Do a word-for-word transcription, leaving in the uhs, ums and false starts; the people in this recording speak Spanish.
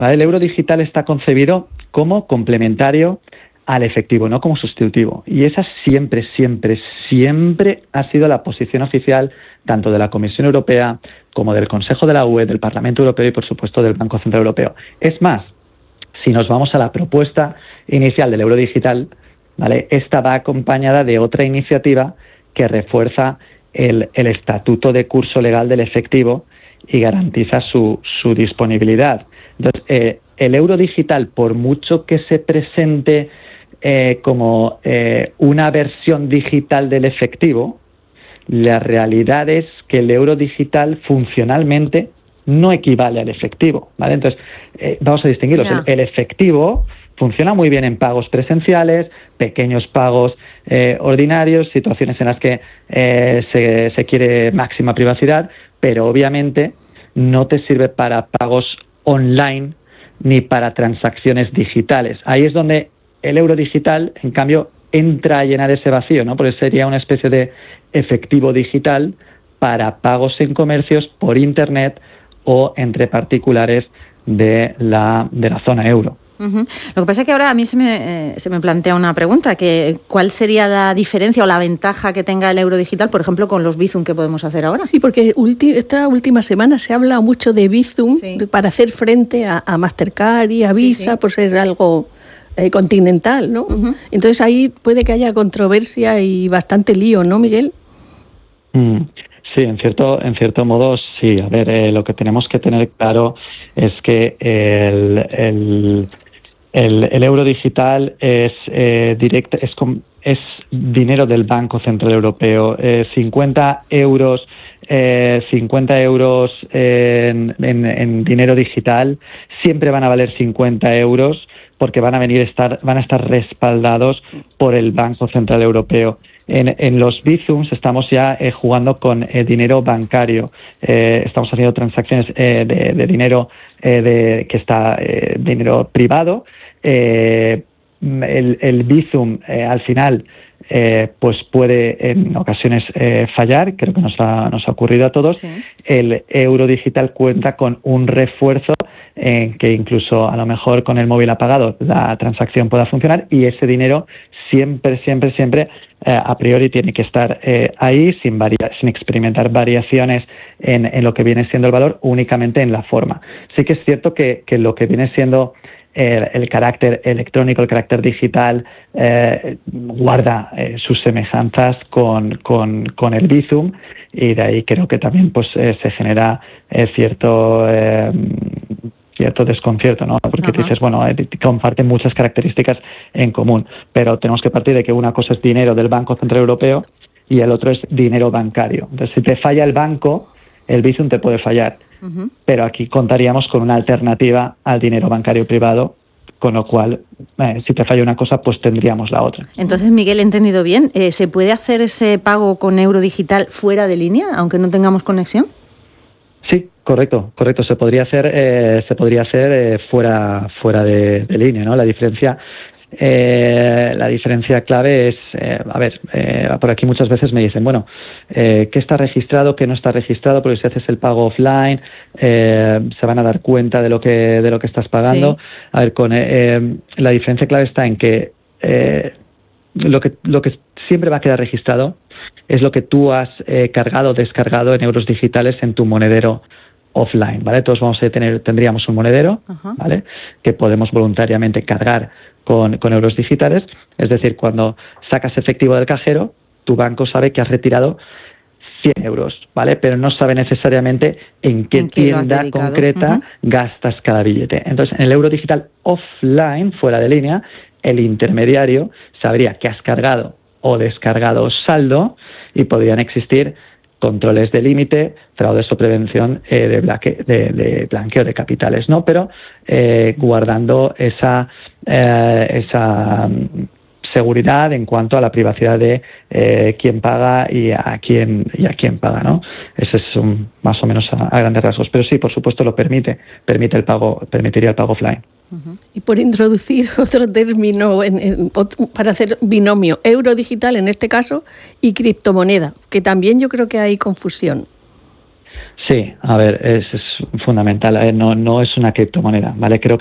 ¿vale? El euro digital está concebido como complementario al efectivo, no como sustitutivo. Y esa siempre, siempre, siempre ha sido la posición oficial tanto de la Comisión Europea como del Consejo de la U E, del Parlamento Europeo y, por supuesto, del Banco Central Europeo. Es más, si nos vamos a la propuesta inicial del euro digital, ¿vale? Esta va acompañada de otra iniciativa que refuerza el, el estatuto de curso legal del efectivo y garantiza su, su disponibilidad. Entonces, eh, el euro digital, por mucho que se presente eh, como eh, una versión digital del efectivo, la realidad es que el euro digital funcionalmente no equivale al efectivo, ¿vale? Entonces, eh, vamos a distinguirlos. El, el efectivo funciona muy bien en pagos presenciales, pequeños pagos eh, ordinarios, situaciones en las que eh, se, se quiere máxima privacidad, pero obviamente no te sirve para pagos online ni para transacciones digitales. Ahí es donde el euro digital, en cambio, entra a llenar ese vacío, ¿no? Porque sería una especie de efectivo digital para pagos en comercios por Internet o entre particulares de la, de la zona euro. Uh-huh. Lo que pasa es que ahora a mí se me, eh, se me plantea una pregunta, que ¿cuál sería la diferencia o la ventaja que tenga el euro digital, por ejemplo, con los Bizum que podemos hacer ahora? Sí, porque ulti- esta última semana se ha hablado mucho de Bizum, sí, para hacer frente a, a Mastercard y a Visa, sí, sí, por ser algo eh, continental, ¿no? Uh-huh. Entonces ahí puede que haya controversia y bastante lío, ¿no, Miguel? Mm. Sí, en cierto, en cierto modo sí. A ver, eh, lo que tenemos que tener claro es que el, el, el, el euro digital es eh, directo, es, es dinero del Banco Central Europeo. Eh, cincuenta euros, eh, cincuenta euros en, en, en dinero digital siempre van a valer cincuenta euros porque van a venir estar, van a estar respaldados por el Banco Central Europeo. En, en los Bizums estamos ya eh, jugando con eh, dinero bancario. Eh, estamos haciendo transacciones eh, de, de dinero eh, de, que está eh, dinero privado. Eh, el, el Bizum eh, al final eh, pues puede en ocasiones eh, fallar. Creo que nos ha, nos ha ocurrido a todos. Sí. El euro digital cuenta con un refuerzo en que incluso a lo mejor con el móvil apagado la transacción pueda funcionar y ese dinero siempre, siempre, siempre eh, a priori tiene que estar eh, ahí sin, varia- sin experimentar variaciones en, en lo que viene siendo el valor, únicamente en la forma. Sí que es cierto que, que lo que viene siendo el, el carácter electrónico, el carácter digital, eh, guarda eh, sus semejanzas con, con, con el Bizum y de ahí creo que también pues eh, se genera eh, cierto... Eh, cierto desconcierto, ¿no? Porque uh-huh. dices, bueno, eh, comparten muchas características en común, pero tenemos que partir de que una cosa es dinero del Banco Central Europeo y el otro es dinero bancario. Entonces, si te falla el banco, el Bizum te puede fallar, uh-huh. pero aquí contaríamos con una alternativa al dinero bancario privado, con lo cual, eh, si te falla una cosa, pues tendríamos la otra. Entonces, Miguel, he entendido bien, eh, ¿se puede hacer ese pago con euro digital fuera de línea, aunque no tengamos conexión? Sí, correcto, correcto. Se podría hacer, eh, se podría hacer eh, fuera, fuera de, de línea, ¿no? La diferencia, eh, la diferencia clave es, eh, a ver, eh, por aquí muchas veces me dicen, bueno, eh, ¿qué está registrado, qué no está registrado? Porque si haces el pago offline, eh, se van a dar cuenta de lo que, de lo que estás pagando. Sí. A ver, con eh, la diferencia clave está en que eh, lo que, lo que siempre va a quedar registrado es lo que tú has eh, cargado o descargado en euros digitales en tu monedero offline, ¿vale? Todos vamos a tener, tendríamos un monedero, uh-huh. ¿vale? Que podemos voluntariamente cargar con, con euros digitales. Es decir, cuando sacas efectivo del cajero, tu banco sabe que has retirado cien euros, ¿vale? Pero no sabe necesariamente en qué, ¿En qué tienda concreta uh-huh. gastas cada billete. Entonces, en el euro digital offline, fuera de línea, el intermediario sabría que has cargado o descargado saldo y podrían existir controles de límite, fraudes o prevención eh, de, blaque, de, de blanqueo de capitales, ¿no? Pero eh, guardando esa, eh, esa seguridad en cuanto a la privacidad de eh, quién paga y a quién y a quién paga, ¿no? Ese es un, más o menos a, a grandes rasgos. Pero sí, por supuesto, lo permite, permite el pago, permitiría el pago offline. Uh-huh. Y por introducir otro término en, en, para hacer binomio, euro digital en este caso y criptomoneda, que también yo creo que hay confusión. Sí, a ver, es, es fundamental. A ver, no, no es una criptomoneda, ¿vale? Creo